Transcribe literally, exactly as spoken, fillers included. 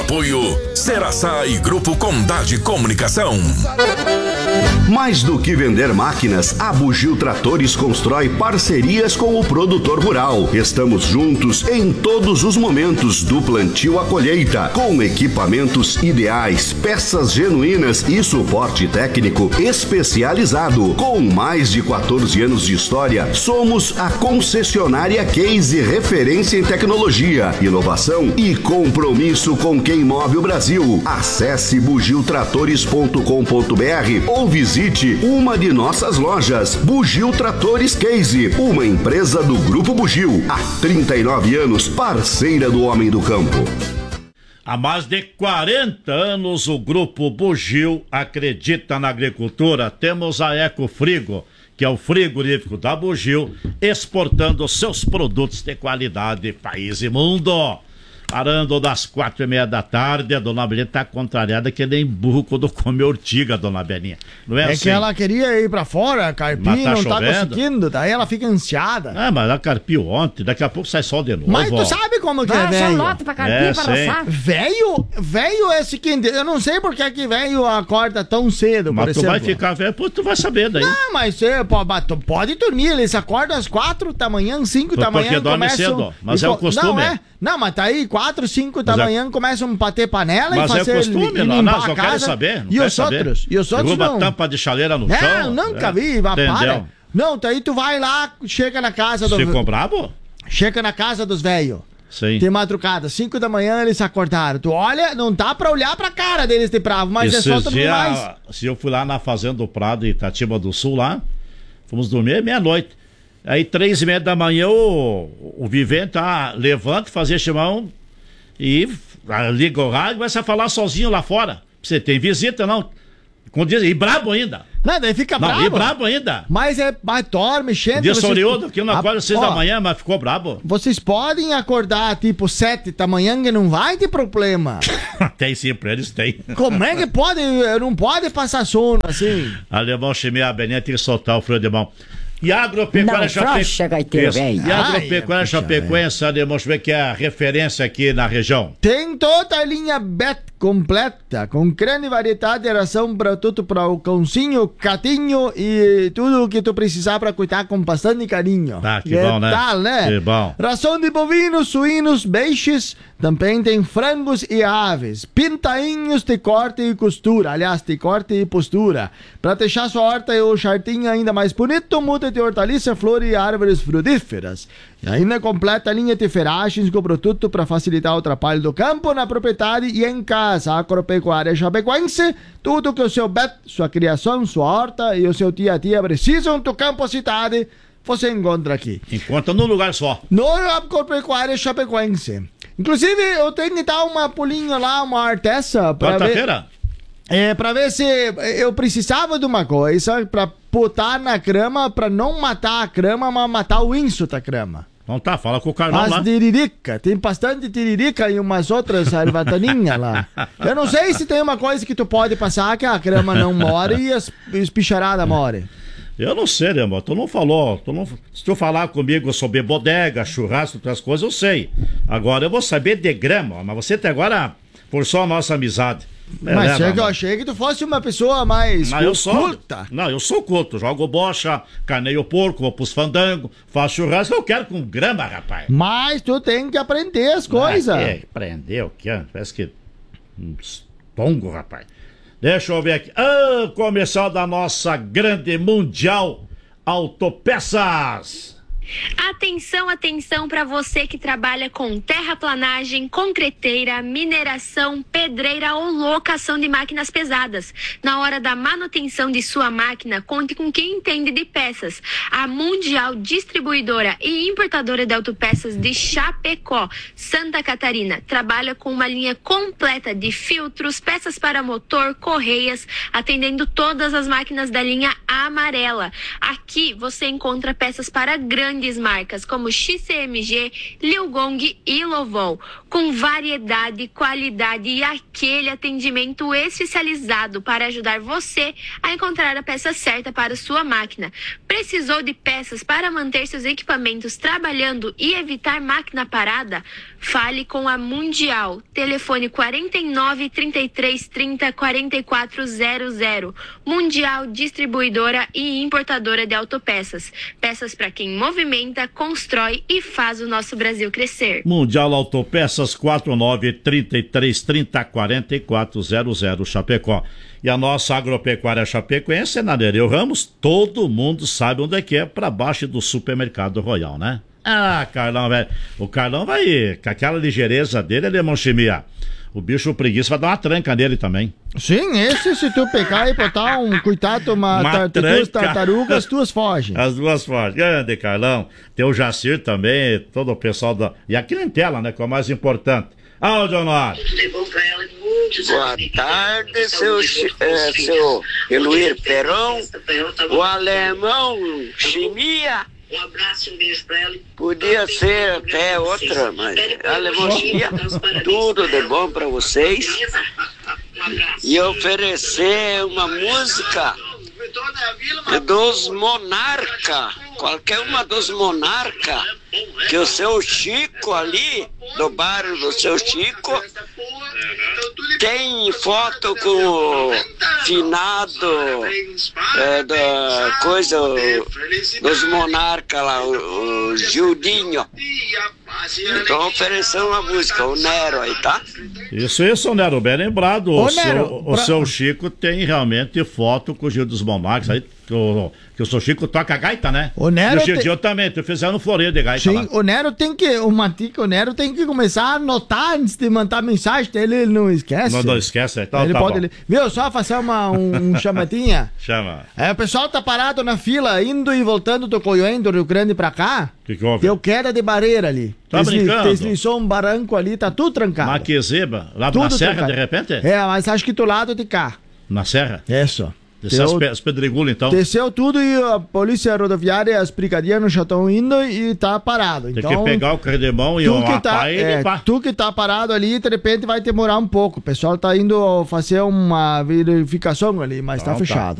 Apoio Ceraçá e Grupo Condade Comunicação. Mais do que vender máquinas, a Bugio Tratores constrói parcerias com o produtor rural. Estamos juntos em todos os momentos, do plantio à colheita, com equipamentos ideais, peças genuínas e suporte técnico especializado. Com mais de quatorze anos de história, somos a concessionária Case, referência em tecnologia, inovação e compromisso com quem move o Brasil. Acesse bugio tratores ponto com ponto br ou visite uma de nossas lojas. Bugio Tratores Case, uma empresa do Grupo Bugio, há trinta e nove anos, parceira do homem do campo. Há mais de quarenta anos o Grupo Bugio acredita na agricultura. Temos a Ecofrigo, que é o frigorífico da Bugio, exportando seus produtos de qualidade país e mundo. Parando das quatro e meia da tarde, a dona Belinha tá contrariada que nem burro quando come ortiga, dona Belinha. Não é, é assim? que ela queria ir pra fora, carpir, tá não chovendo. tá conseguindo, daí ela fica ansiada. Ah, mas ela carpiu ontem, daqui a pouco sai sol de novo. Mas tu sabe como que Vai é, achar velho? lote pra carpir, É, pra sei. roçar. Velho, velho é o seguinte, eu não sei por que que velho acorda tão cedo, Mas por tu exemplo. vai ficar velho, pô, tu vai saber daí. Não, mas você pode, tu pode dormir, eles acordam às quatro da manhã, cinco da Porque manhã, dorme começam... cedo, mas e é o co- costume. Não, é? Não, mas tá aí, quatro, cinco da Mas é- manhã, começam a bater panela Mas e é fazer... costume, e não, limpar não, a só quero casa. saber. Não E quero os saber. outros? E os outros Derruba não. tampa de chaleira no Não, chão. nunca é. vi, mas para. Entendeu? Não, daí tu vai lá, chega na casa do... Ficou brabo? Chega na casa dos velhos. Sim. De madrugada, cinco da manhã eles acordaram. Tu olha, não dá pra olhar pra cara deles de bravo, mas é só Esses dormir dias, mais. se eu fui lá na Fazenda do Prado, em Itatiba do Sul, lá, fomos dormir meia-noite. Aí, três e meia da manhã, o, o vivente ah, levanta, fazia chimão e ah, liga o rádio e começa a falar sozinho lá fora. Você tem visita, não? Quando diz, e brabo ainda. Não, daí fica Não, bravo. e brabo ainda. Mas é, mas dorme, chega. Dia vocês- soriodo, que não acorda às seis Ó, da manhã, mas ficou brabo. Vocês podem acordar tipo sete da manhã que não vai ter problema. Tem sim, pra eles tem. Como é que pode? Não pode passar sono assim. Alemão Chimé, a Beninha tem que soltar o freio de mão. E a agropecuária Não, frouxa, gaiteiro, velho. E a Ai, agropecuária é, puxa, Chapecoense, Alemão Chimé, que é a referência aqui na região. Tem toda a linha Bet completa, com grande variedade de ração para tudo, para o cãozinho, catinho e tudo o que tu precisar para cuidar com bastante carinho. Tá, que bom, né? Tal, né? Que bom. Ração de bovinos, suínos, peixes, também tem frangos e aves, pintainhos de corte e costura, aliás, de corte e postura. Para deixar sua horta e o jardim ainda mais bonito, muda de hortaliça, flor e árvores frutíferas. E ainda completa a linha de ferragens com produto para facilitar o trabalho do campo, na propriedade e em casa. A Agropecuária Chapecoense, tudo que o seu bet, sua criação, sua horta e o seu dia a dia precisam do campo à cidade, você encontra aqui. Encontra num lugar só. No Agropecuária Chapecoense. Inclusive, eu tenho que dar uma pulinha lá, uma artesa para ver... Quarta-feira? É, pra ver se eu precisava de uma coisa pra botar na grama, pra não matar a grama, mas matar o inso da grama. Então tá, fala com o Carlão As lá. tiririca, tem bastante tiririca e umas outras ervataninhas lá. Eu não sei se tem uma coisa que tu pode passar que a grama não more e as, e os picharadas morem. Eu não sei, né, irmão? Tu não falou. Tu não... Se tu falar comigo sobre bodega, churrasco, outras coisas, eu sei. Agora eu vou saber de grama, mas você até agora forçou a nossa amizade. Mas Beleza, é que eu mano. achei que tu fosse uma pessoa mais Mas eu sou. culta. Não, eu sou culto. Jogo bocha, carneio porco, vou pros fandangos, faço churrasco. Eu quero com grama, rapaz. Mas tu tem que aprender as coisas. Ah, que? Prendeu o quê? Parece que. Um estongo, rapaz. Deixa eu ver aqui. Ah, comercial da nossa grande Mundial Autopeças. Atenção, atenção para você que trabalha com terraplanagem, concreteira, mineração, pedreira ou locação de máquinas pesadas. Na hora da manutenção de sua máquina, conte com quem entende de peças. A Mundial Distribuidora e Importadora de Autopeças de Chapecó, Santa Catarina, trabalha com uma linha completa de filtros, peças para motor, correias, atendendo todas as máquinas da linha amarela. Aqui você encontra peças para grandes grandes marcas como X C M G, Liu Gong e Lovol, com variedade, qualidade e aquele atendimento especializado para ajudar você a encontrar a peça certa para sua máquina. Precisou de peças para manter seus equipamentos trabalhando e evitar máquina parada? Fale com a Mundial. Telefone quarenta e nove, trinta e três, trinta, quarenta e quatro zero zero. Mundial Distribuidora e Importadora de Autopeças. Peças para quem movimenta, constrói e faz o nosso Brasil crescer. Mundial Autopeças quarenta e nove, trinta e três, trinta, quarenta e quatro zero zero, Chapecó. E a nossa agropecuária chapecoense é na Nereu Ramos, todo mundo sabe onde é que é, para baixo do Supermercado Royal, né? Ah, Carlão, velho. O Carlão vai, com aquela ligeireza dele, ele é Monchimia. O bicho preguiça vai dar uma tranca nele também. Sim, esse se tu pegar e botar um cuidado, uma, uma tar duas tartarugas, as duas fogem. As duas fogem. Grande, Carlão. Tem o Jacir também, todo o pessoal da... E a clientela, né, que é o mais importante. Ah, o Leonardo. Boa tarde, seu, é, seu Eluir Perón, o alemão Chimia. Um abraço e um beijo pra ela. Podia ser até outra, mas alemão Chimia, tudo de bom pra vocês. E oferecer uma música dos Monarca, qualquer uma dos Monarca, que o seu Chico ali, do bairro do seu Chico, tem foto com o finado é, da coisa dos Monarca lá, o, o Gildinho. Então ofereceu uma música, o Nero aí, tá? Isso, isso, Nero, bem lembrado. O, Ô, seu, Nero, o pra... seu Chico tem realmente foto com o Gil dos Monarcas aí, que o, que o seu Chico toca gaita, né? O Nero e o Gildinho te... também, tu fizeram no floreio de gaita. Sim, lá. o Nero tem que, o Matica, o Nero tem que começar a anotar antes de mandar mensagem dele, ele não esquece. Não, não esquece, então ele tá pode, bom. ele... Viu, só fazer uma um, um chamadinha. Chama. É, o pessoal tá parado na fila, indo e voltando do Coioém, do Rio Grande pra cá. Que que houve? Deu queda de barreira ali. Tá Desli... brincando? Deslizou um barranco ali, tá tudo trancado. Maquezeba, lá Tudo na serra, trancado. de repente? É, mas acho que do lado de cá. Na serra? É só. Desceu as, pe as pedregulhas, então. Desceu tudo e a polícia rodoviária, as brigadianas já estão indo e tá parado. Tem Então, que pegar o carro de mão e tu o que tá, pai e é, limpar. tu que tá parado ali, de repente vai demorar um pouco. O pessoal tá indo fazer uma verificação ali, mas Então, tá fechado.